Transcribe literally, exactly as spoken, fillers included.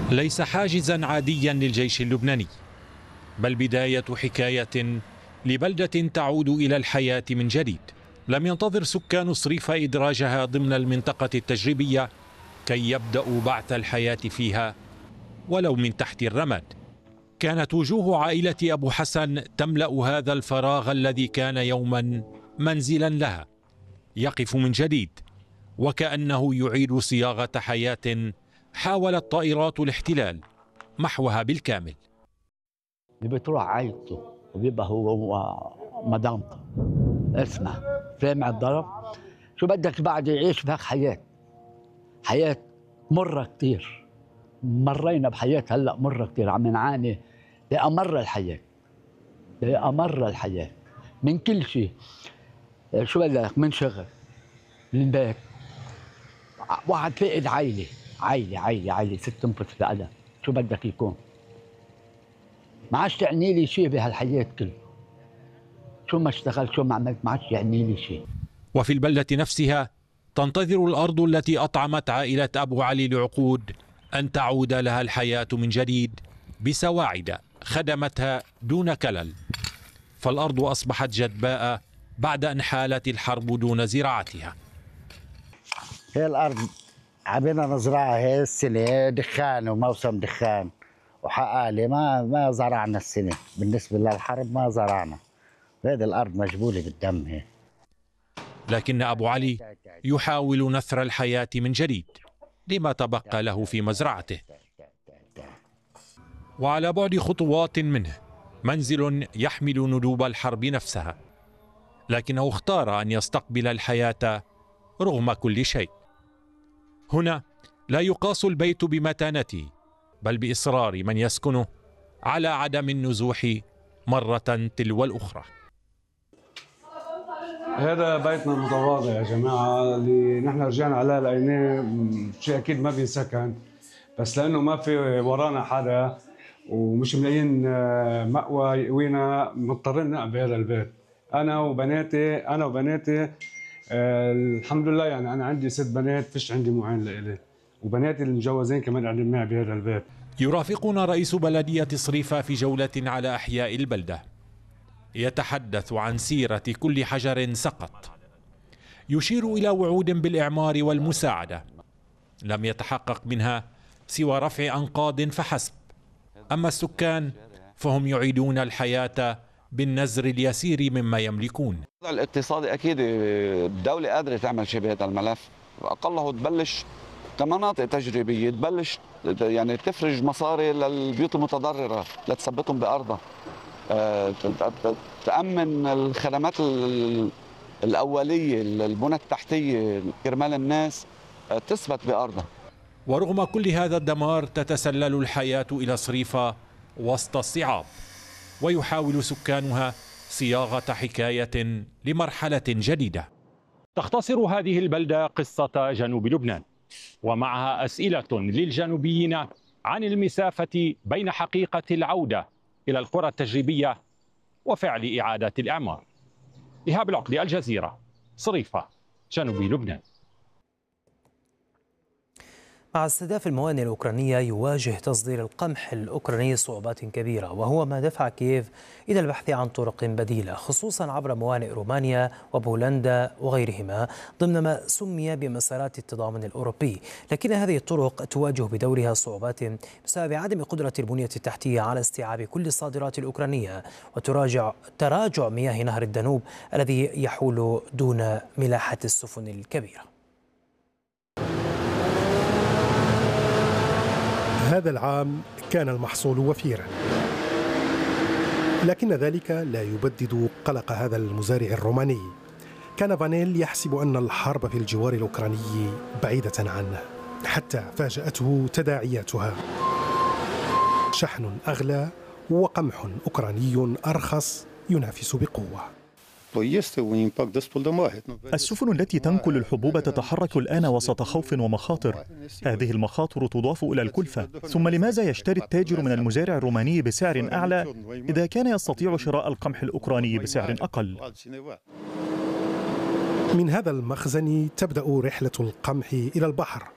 ليس حاجزا عاديا للجيش اللبناني، بل بداية حكاية لبلدة تعود إلى الحياة من جديد. لم ينتظر سكان صريفة إدراجها ضمن المنطقة التجريبية كي يبدأوا بعث الحياة فيها ولو من تحت الرماد. كانت وجوه عائلة أبو حسن تملأ هذا الفراغ الذي كان يوما منزلا لها. يقف من جديد وكأنه يعيد صياغة حياة حاولت طائرات الاحتلال محوها بالكامل. اللي بتروح عائلته وبيبقى هو ومدامته، اسمع سامع الضرب، شو بدك بعد يعيش بهيك حياة حياة مرة كتير. مرينا بحياة هلأ مرة كتير، عم نعاني لأمر الحياة لأمر الحياة من كل شيء. شو بدك من شغل من بيت، واحد فقد عائلة عائلة عائلة عائلة ست انفس بألم، شو بدك يكون؟ ما عادش تعني لي شيء بهالحياة كله، شو ما اشتغلت شو ما عملت ما عادش يعني لي شيء. وفي البلدة نفسها تنتظر الأرض التي أطعمت عائلة أبو علي لعقود أن تعود لها الحياة من جديد بسواعد خدمتها دون كلل. فالأرض أصبحت جدباء بعد أن حالت الحرب دون زراعتها. هي الأرض عبينا نزرعها هي السنة دخان وموسم دخان وحقالي ما ما زرعنا السنة، بالنسبة للحرب ما زرعنا، هذه الأرض مجبولة بالدم هي. لكن أبو علي يحاول نثر الحياة من جديد لما تبقى له في مزرعته. وعلى بعد خطوات منه منزل يحمل ندوب الحرب نفسها، لكنه اختار أن يستقبل الحياة رغم كل شيء. هنا لا يقاس البيت بمتانته بل بإصرار من يسكنه على عدم النزوح مرة تلو الأخرى. هذا بيتنا المتواضع يا جماعة اللي نحن رجعنا عليه لقيناه شيء أكيد ما بينسكن، بس لأنه ما في ورانا حدا ومش ملاقيين مأوى يقوينا مضطرين نقعد بهذا البيت. أنا وبناتي أنا وبناتي آه الحمد لله، يعني أنا عندي ست بنات فيش عندي معين لإلي، وبناتي المجوزين كمان قاعدين معي بهذا البيت. يرافقنا رئيس بلدية صريفة في جولة على أحياء البلدة، يتحدث عن سيرة كل حجر سقط، يشير إلى وعود بالإعمار والمساعدة لم يتحقق منها سوى رفع أنقاض فحسب. أما السكان فهم يعيدون الحياة بالنزر اليسير مما يملكون. الاقتصادي أكيد الدولة قادرة تعمل شيء بهذا الملف، أقله تبلش كمناطق تجريبية تبلش يعني تفرج مصاري للبيوت المتضررة لتثبتهم بأرضها، تأمن الخدمات الأولية البنى التحتية كرمال الناس تثبت بأرضها. ورغم كل هذا الدمار تتسلل الحياة إلى صريفة وسط الصعاب، ويحاول سكانها صياغة حكاية لمرحلة جديدة. تختصر هذه البلدة قصة جنوب لبنان، ومعها أسئلة للجنوبيين عن المسافة بين حقيقة العودة إلى القرى التجريبية وفعل إعادة الإعمار. إيهاب العقدي، الجزيرة، صريفة، جنوب لبنان. مع استهداف الموانئ الأوكرانية يواجه تصدير القمح الأوكراني صعوبات كبيرة، وهو ما دفع كييف إلى البحث عن طرق بديلة خصوصا عبر موانئ رومانيا وبولندا وغيرهما ضمن ما سمي بمسارات التضامن الأوروبي. لكن هذه الطرق تواجه بدورها صعوبات بسبب عدم قدرة البنية التحتية على استيعاب كل الصادرات الأوكرانية وتراجع تراجع مياه نهر الدانوب الذي يحول دون ملاحة السفن الكبيرة. هذا العام كان المحصول وفيرا، لكن ذلك لا يبدد قلق هذا المزارع الروماني. كان فانيل يحسب أن الحرب في الجوار الأوكراني بعيدة عنه، حتى فاجأته تداعياتها: شحن أغلى وقمح أوكراني أرخص ينافس بقوة. السفن التي تنقل الحبوب تتحرك الآن وسط خوف ومخاطر. هذه المخاطر تضاف إلى الكلفة. ثم لماذا يشتري التاجر من المزارع الروماني بسعر أعلى إذا كان يستطيع شراء القمح الأوكراني بسعر أقل؟ من هذا المخزن تبدأ رحلة القمح إلى البحر،